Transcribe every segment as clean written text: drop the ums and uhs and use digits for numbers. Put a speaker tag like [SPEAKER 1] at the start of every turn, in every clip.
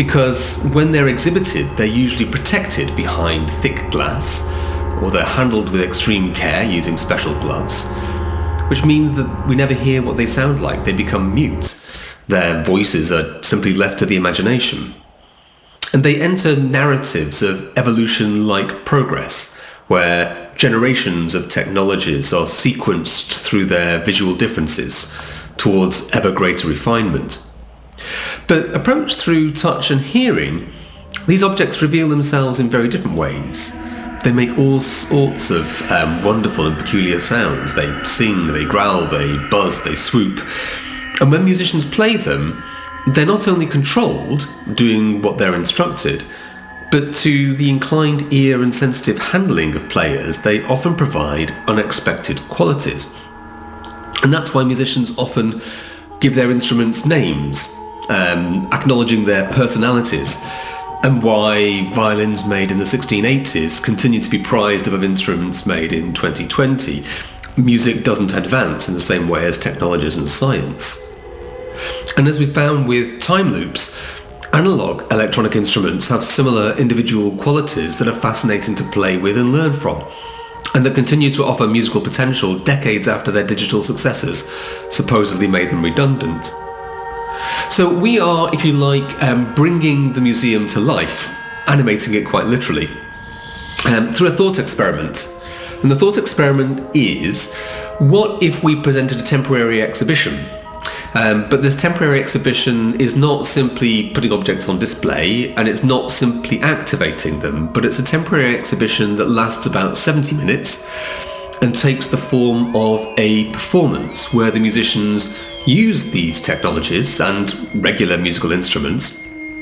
[SPEAKER 1] because when they're exhibited, they're usually protected behind thick glass, or they're handled with extreme care using special gloves, which means that we never hear what they sound like. They become mute. Their voices are simply left to the imagination. And they enter narratives of evolution-like progress, where generations of technologies are sequenced through their visual differences towards ever greater refinement. But approached through touch and hearing, these objects reveal themselves in very different ways. They make all sorts of wonderful and peculiar sounds. They sing, they growl, they buzz, they swoop. And when musicians play them, they're not only controlled, doing what they're instructed, but to the inclined ear and sensitive handling of players, they often provide unexpected qualities. And that's why musicians often give their instruments names, acknowledging their personalities, and why violins made in the 1680s continue to be prized above instruments made in 2020. Music doesn't advance in the same way as technologies and science. And as we found with time loops, analog electronic instruments have similar individual qualities that are fascinating to play with and learn from, and that continue to offer musical potential decades after their digital successors supposedly made them redundant. So we are, if you like, bringing the museum to life, animating it quite literally, through a thought experiment. And the thought experiment is, what if we presented a temporary exhibition? But this temporary exhibition is not simply putting objects on display, and it's not simply activating them, but it's a temporary exhibition that lasts about 70 minutes and takes the form of a performance where the musicians use these technologies and regular musical instruments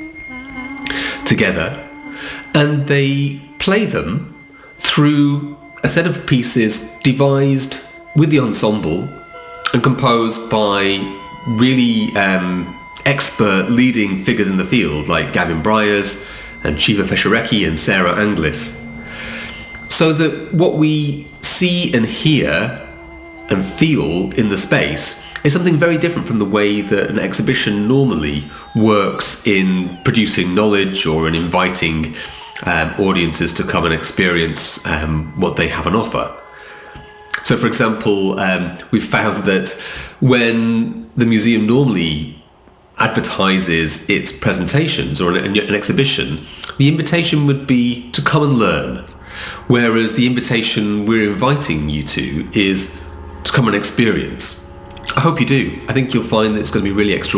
[SPEAKER 1] together, and they play them through a set of pieces devised with the ensemble and composed by really expert leading figures in the field like Gavin Bryars and Shiva Fesherecki and Sarah Anglis. So that what we see and hear and feel in the space is something very different from the way that an exhibition normally works in producing knowledge or in inviting audiences to come and experience what they have on offer. So, for example, we've found that when the museum normally advertises its presentations or an exhibition, the invitation would be to come and learn, whereas the invitation we're inviting you to is to come and experience. I hope you do. I think you'll find that it's going to be really extraordinary.